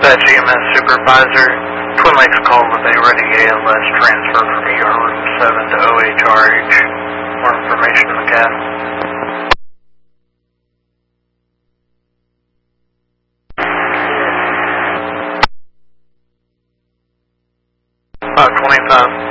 Dispatch EMS Supervisor, Twin Lakes call with a ready ALS transfer from ER Room 7 to OHRH. More information in the CAD. 525.